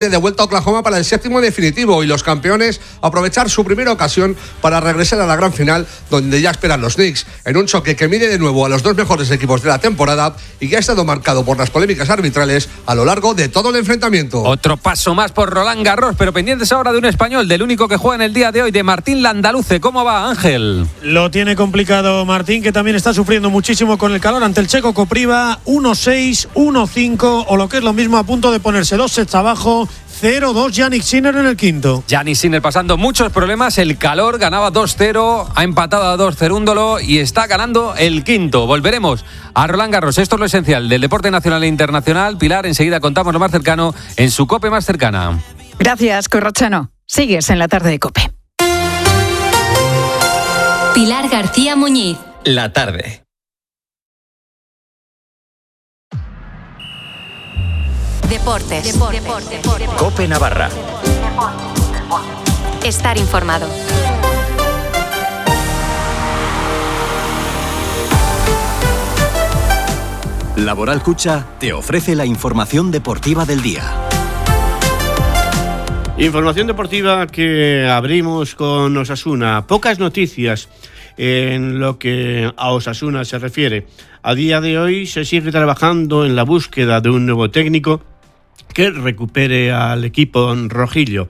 State de vuelta a Oklahoma para el 7º definitivo y los campeones aprovechar su primera ocasión para regresar a la gran final, donde ya esperan los Knicks, en un choque que mide de nuevo a los dos mejores equipos de la temporada y que ha estado marcado por las polémicas arbitrales a lo largo de todo el enfrentamiento. Otro paso más por Roland Garros, pero pendientes ahora de un español, del único que juega en el día de hoy, de Martín Landaluce. ¿Cómo va, Ángel? Lo tiene complicado Martín, que también está sufriendo muchísimo con el calor ante el checo Kopriva. 1-6, 1-5, o lo que es lo mismo, a punto de ponerse 2 sets abajo. 0-2 Jannik Sinner en el quinto. Jannik Sinner pasando muchos problemas, el calor, ganaba 2-0, ha empatado a 2 Cerúndolo y está ganando el quinto. Volveremos a Roland Garros, esto es lo esencial del deporte nacional e internacional. Pilar, enseguida contamos lo más cercano en su COPE más cercana. Gracias, Corrochano. Sigues en la tarde de COPE. Pilar García Muñiz. La tarde. Deportes. COPE Navarra. Estar informado. Laboral Cucha te ofrece la información deportiva del día. Información deportiva que abrimos con Osasuna. Pocas noticias en lo que a Osasuna se refiere. A día de hoy se sigue trabajando en la búsqueda de un nuevo técnico que recupere al equipo rojillo.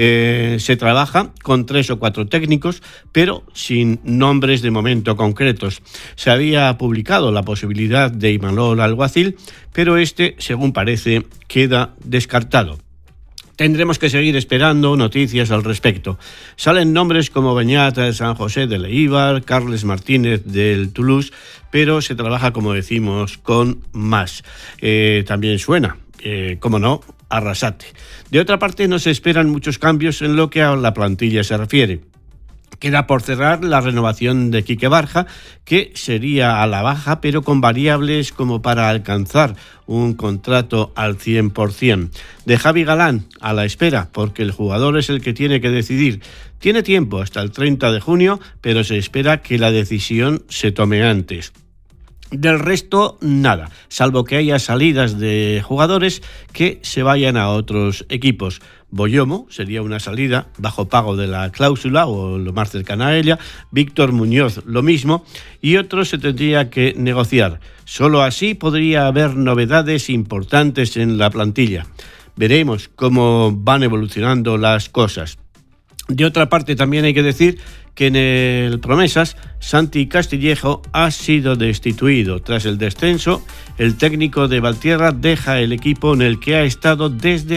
Se trabaja con 3 o 4 técnicos, pero sin nombres de momento concretos. Se había publicado la posibilidad de Imanol Alguacil, pero según parece, queda descartado. Tendremos que seguir esperando noticias al respecto. Salen nombres como Beñat San José de Leíbar, Carles Martínez del Toulouse, pero se trabaja, como decimos, con más. También suena, como no, Arrasate. De otra parte, no se esperan muchos cambios en lo que a la plantilla se refiere. Queda por cerrar la renovación de Quique Barja, que sería a la baja, pero con variables como para alcanzar un contrato al 100%. De Javi Galán a la espera, porque el jugador es el que tiene que decidir. Tiene tiempo hasta el 30 de junio, pero se espera que la decisión se tome antes. Del resto, nada, salvo que haya salidas de jugadores que se vayan a otros equipos. Boyomo sería una salida bajo pago de la cláusula o lo más cercana a ella. Víctor Muñoz lo mismo, y otros se tendría que negociar. Solo así podría haber novedades importantes en la plantilla. Veremos cómo van evolucionando las cosas. De otra parte, también hay que decir que en el Promesas, Santi Castillejo ha sido destituido. Tras el descenso, el técnico de Valtierra deja el equipo en el que ha estado desde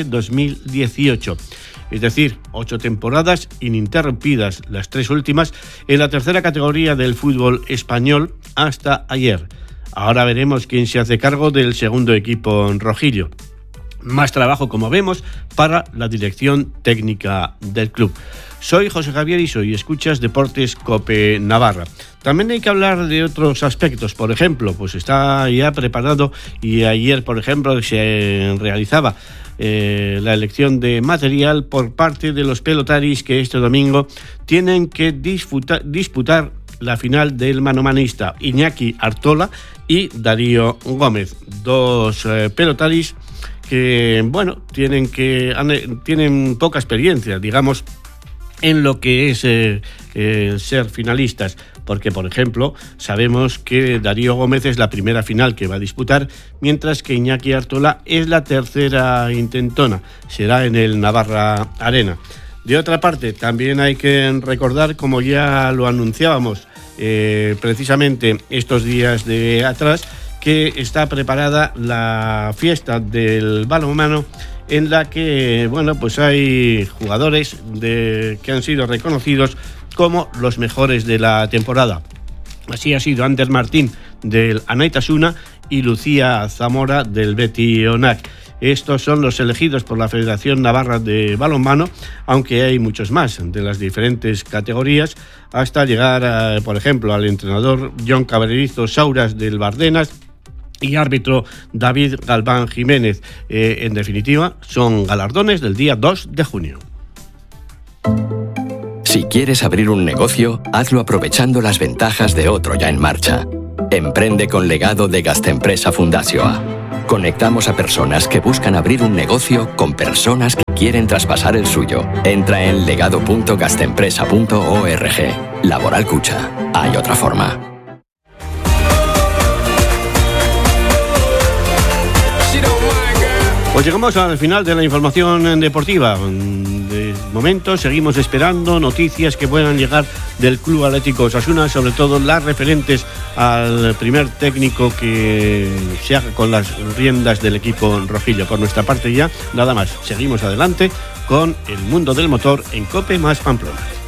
2018. Es decir, 8 temporadas ininterrumpidas, las 3 últimas, en la tercera categoría del fútbol español hasta ayer. Ahora veremos quién se hace cargo del segundo equipo rojillo. Más trabajo, como vemos, para la dirección técnica del club. Soy José Javier Iso y escuchas Deportes COPE Navarra. También hay que hablar de otros aspectos. Por ejemplo, pues está ya preparado, y ayer, por ejemplo, se realizaba la elección de material por parte de los pelotaris que este domingo tienen que disputar la final del manomanista. Iñaki Artola y Darío Gómez, 2 pelotaris que, bueno, tienen poca experiencia, digamos, en lo que es ser finalistas, porque, por ejemplo, sabemos que Darío Gómez es la primera final que va a disputar, mientras que Iñaki Artola es la tercera intentona, será en el Navarra Arena. De otra parte, también hay que recordar, como ya lo anunciábamos precisamente estos días de atrás, que está preparada la fiesta del balonmano, en la que, bueno, pues hay jugadores que han sido reconocidos como los mejores de la temporada. Así ha sido Ander Martín del Anaitasuna y Lucía Zamora del Beti Onac. Estos son los elegidos por la Federación Navarra de Balonmano, aunque hay muchos más de las diferentes categorías, hasta llegar, por ejemplo, al entrenador John Cabrerizo Sauras del Bardenas y árbitro David Galván Jiménez. En definitiva, son galardones del día 2 de junio. Si quieres abrir un negocio, hazlo aprovechando las ventajas de otro ya en marcha. Emprende con legado de Gastempresa Fundazioa. Conectamos a personas que buscan abrir un negocio con personas que quieren traspasar el suyo. Entra en legado.gastempresa.org. Laboral Cucha. Hay otra forma. Pues llegamos al final de la información deportiva. De momento seguimos esperando noticias que puedan llegar del Club Atlético Osasuna, sobre todo las referentes al primer técnico que se haga con las riendas del equipo rojillo. Por nuestra parte ya, nada más. Seguimos adelante con el mundo del motor en COPE más Pamplona.